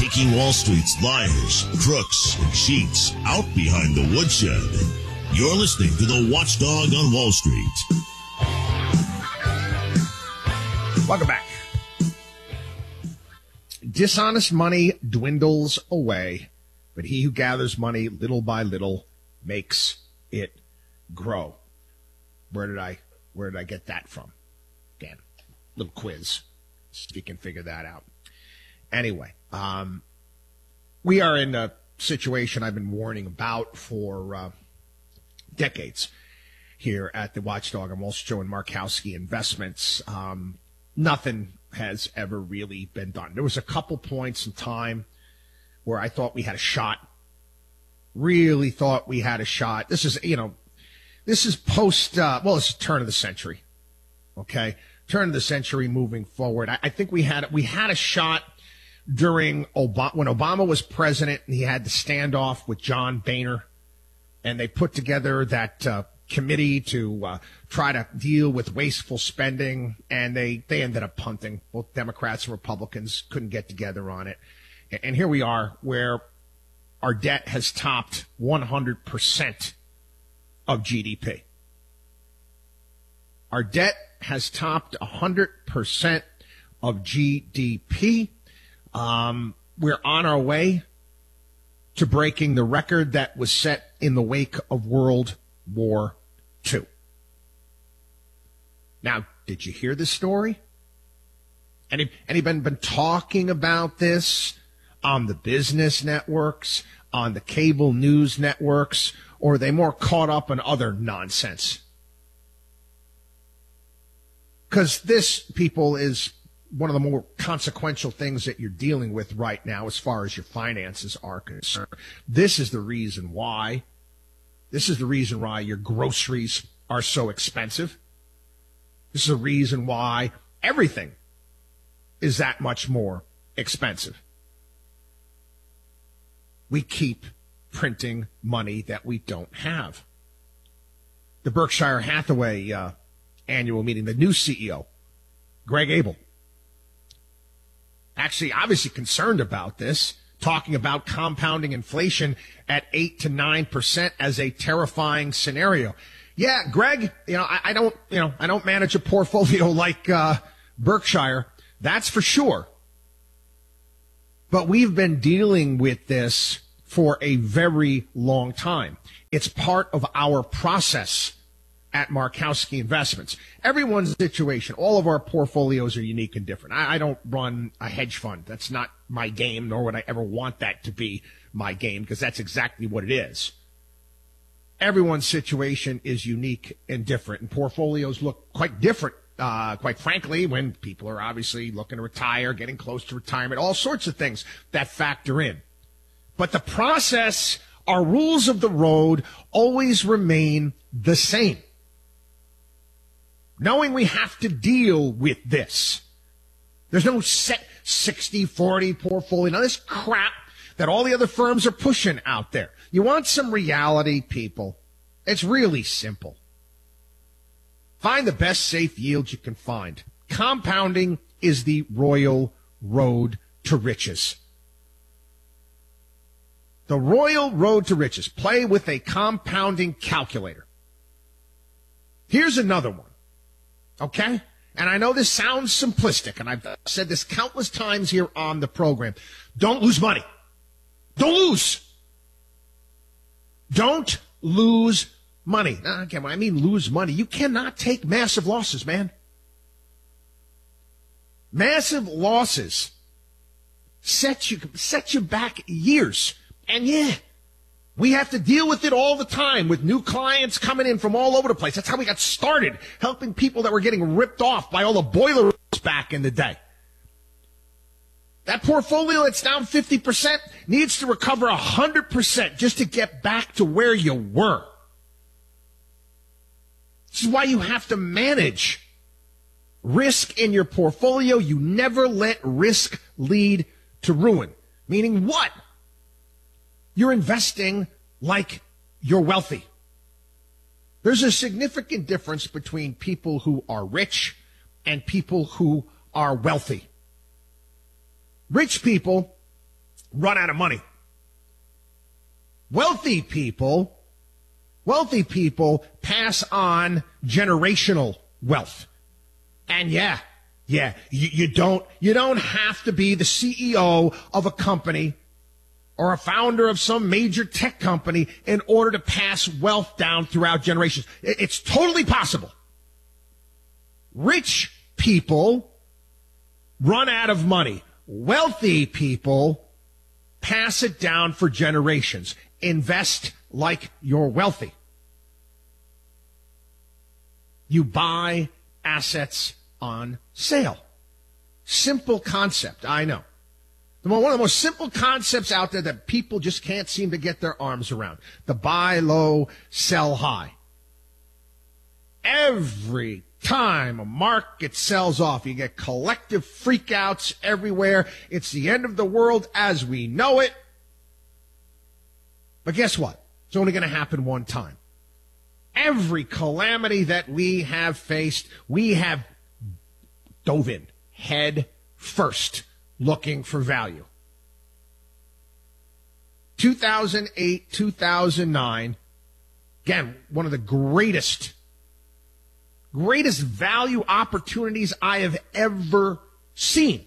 Taking Wall Street's liars, crooks, and cheats out behind the woodshed. You're listening to the Watchdog on Wall Street. Welcome back. Dishonest money dwindles away, but he who gathers money little by little makes it grow. Where did I get that from? Again, little quiz. See if you can figure that out. Anyway, we are in a situation I've been warning about for decades here at the Watchdog and Wall Street Show and Markowski Investments. Nothing has ever really been done. There was a couple points in time where I thought we had a shot. Really thought we had a shot. This is post, it's turn of the century. Okay? Turn of the century moving forward. I think we had a shot during Obama, when Obama was president and he had the standoff with John Boehner, and they put together that committee to try to deal with wasteful spending, and they ended up punting. Both Democrats and Republicans couldn't get together on it. And here we are, where our debt has topped 100% of GDP. Our debt has topped 100% of GDP. We're on our way to breaking the record that was set in the wake of World War II. Now, did you hear this story? Anybody been talking about this on the business networks, on the cable news networks, or are they more caught up in other nonsense? Because this, people, is one of the more consequential things that you're dealing with right now as far as your finances are concerned. This is the reason why. This is the reason why your groceries are so expensive. This is the reason why everything is that much more expensive. We keep printing money that we don't have. The Berkshire Hathaway annual meeting, the new CEO, Greg Abel, actually obviously concerned about this, talking about compounding inflation at 8 to 9% as a terrifying scenario. Yeah, Greg, I don't manage a portfolio like Berkshire, that's for sure. But we've been dealing with this for a very long time. It's part of our process at Markowski Investments. Everyone's situation, all of our portfolios are unique and different. I don't run a hedge fund. That's not my game, nor would I ever want that to be my game, because that's exactly what it is. Everyone's situation is unique and different, and portfolios look quite different, quite frankly, when people are obviously looking to retire, getting close to retirement, all sorts of things that factor in. But the process, our rules of the road always remain the same. Knowing we have to deal with this. There's no set 60-40 portfolio. None of this crap that all the other firms are pushing out there. You want some reality, people? It's really simple. Find the best safe yield you can find. Compounding is the royal road to riches. The royal road to riches. Play with a compounding calculator. Here's another one. Okay? And I know this sounds simplistic, and I've said this countless times here on the program. Don't lose money. Don't lose. Don't lose money. Now, again, when I mean lose money, you cannot take massive losses, man. Massive losses set you back years. And yeah, we have to deal with it all the time with new clients coming in from all over the place. That's how we got started, helping people that were getting ripped off by all the boilers back in the day. That portfolio that's down 50% needs to recover 100% just to get back to where you were. This is why you have to manage risk in your portfolio. You never let risk lead to ruin. Meaning what? You're investing like you're wealthy. There's a significant difference between people who are rich and people who are wealthy. Rich people run out of money. Wealthy people pass on generational wealth. And you don't have to be the CEO of a company or a founder of some major tech company in order to pass wealth down throughout generations. It's totally possible. Rich people run out of money. Wealthy people pass it down for generations. Invest like you're wealthy. You buy assets on sale. Simple concept, I know. One of the most simple concepts out there that people just can't seem to get their arms around. The buy low, sell high. Every time a market sells off, you get collective freakouts everywhere. It's the end of the world as we know it. But guess what? It's only going to happen one time. Every calamity that we have faced, we have dove in head first looking for value. 2008, 2009, again, one of the greatest value opportunities I have ever seen.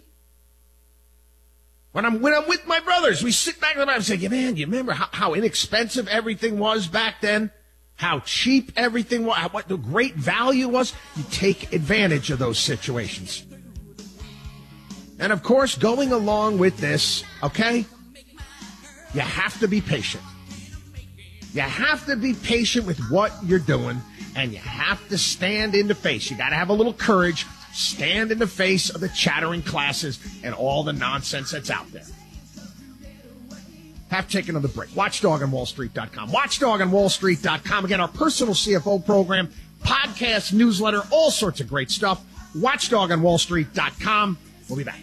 When I'm with my brothers, we sit back and say, yeah, man, you remember how inexpensive everything was back then? How cheap everything was, what the great value was? You take advantage of those situations. And of course, going along with this, okay, you have to be patient. You have to be patient with what you're doing, and you have to stand in the face. You got to have a little courage. Stand in the face of the chattering classes and all the nonsense that's out there. Have to take another break. WatchDogOnWallStreet.com. WatchDogOnWallStreet.com. Again, our personal CFO program, podcast, newsletter, all sorts of great stuff. WatchDogOnWallStreet.com. We'll be back.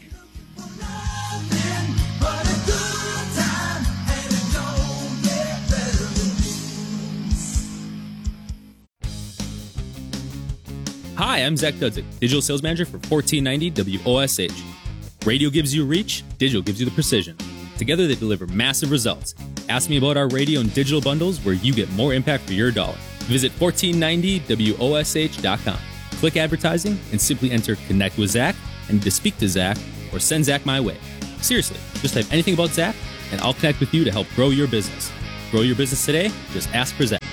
Hi, I'm Zach Dudzik, Digital Sales Manager for 1490 WOSH. Radio gives you reach, digital gives you the precision. Together they deliver massive results. Ask me about our radio and digital bundles where you get more impact for your dollar. Visit 1490WOSH.com. Click advertising and simply enter Connect with Zach and to speak to Zach or send Zach my way. Seriously, just type anything about Zach and I'll connect with you to help grow your business. Grow your business today? Just ask for Zach.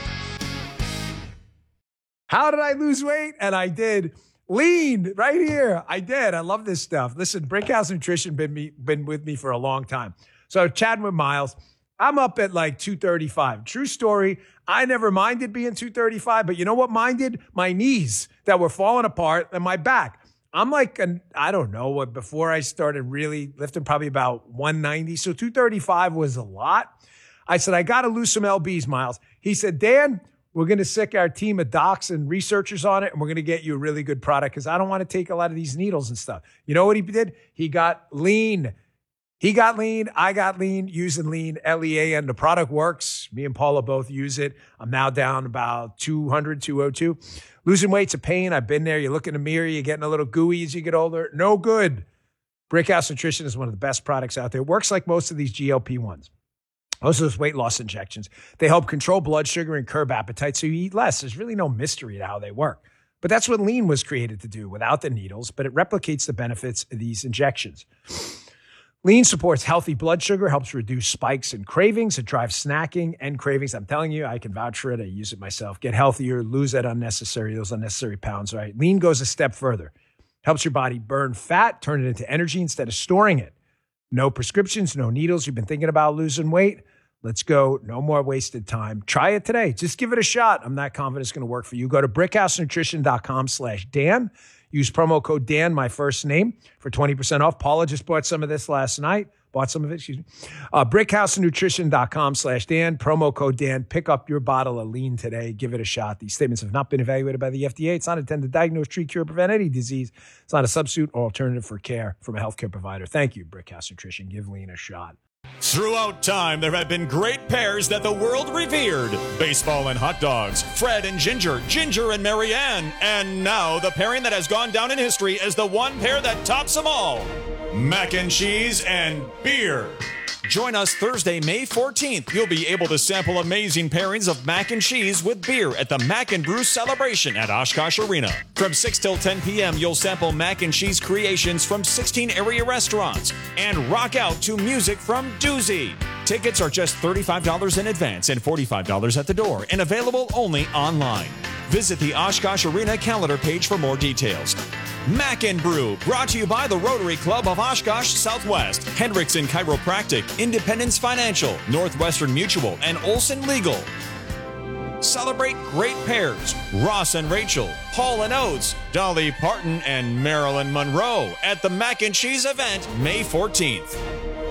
How did I lose weight? And I did. Lean right here. I did. I love this stuff. Listen, Brickhouse Nutrition been with me for a long time. So chatting with Miles, I'm up at like 235. True story. I never minded being 235, but you know what minded? My knees that were falling apart and my back. I'm like, I don't know, before I started really lifting, probably about 190. So 235 was a lot. I said, I got to lose some LBs, Miles. He said, Dan, we're going to sick our team of docs and researchers on it, and we're going to get you a really good product because I don't want to take a lot of these needles and stuff. You know what he did? He got lean. He got lean. I got lean using lean, LEA, and the product works. Me and Paula both use it. I'm now down about 200, 202. Losing weight's a pain. I've been there. You look in the mirror, you're getting a little gooey as you get older. No good. Brickhouse Nutrition is one of the best products out there. It works like most of these GLP-1s. Most of those weight loss injections, they help control blood sugar and curb appetite so you eat less. There's really no mystery to how they work. But that's what lean was created to do without the needles, but it replicates the benefits of these injections. Lean supports healthy blood sugar, helps reduce spikes and cravings. It drives snacking and cravings. I'm telling you, I can vouch for it. I use it myself. Get healthier, lose those unnecessary pounds, right? Lean goes a step further. Helps your body burn fat, turn it into energy instead of storing it. No prescriptions, no needles. You've been thinking about losing weight? Let's go. No more wasted time. Try it today. Just give it a shot. I'm not confident it's going to work for you. Go to brickhousenutrition.com/Dan. Use promo code Dan, my first name, for 20% off. Paula just bought some of this last night. Brickhousenutrition.com/Dan. Promo code Dan. Pick up your bottle of lean today. Give it a shot. These statements have not been evaluated by the FDA. It's not intended to diagnose, treat, cure, prevent any disease. It's not a substitute or alternative for care from a healthcare provider. Thank you, Brickhouse Nutrition. Give lean a shot. Throughout time, there have been great pairs that the world revered. Baseball and hot dogs, Fred and Ginger, Ginger and Marianne, and now the pairing that has gone down in history as the one pair that tops them all. Mac and cheese and beer. Join us Thursday, May 14th. You'll be able to sample amazing pairings of mac and cheese with beer at the Mac and Brew Celebration at Oshkosh Arena. From 6 till 10 p.m., you'll sample mac and cheese creations from 16 area restaurants and rock out to music from Doozy. Tickets are just $35 in advance and $45 at the door, and available only online. Visit the Oshkosh Arena calendar page for more details. Mac and Brew, brought to you by the Rotary Club of Oshkosh Southwest, Hendrickson Chiropractic, Independence Financial, Northwestern Mutual, and Olson Legal. Celebrate great pairs, Ross and Rachel, Paul and Oates, Dolly Parton and Marilyn Monroe at the Mac and Cheese event May 14th.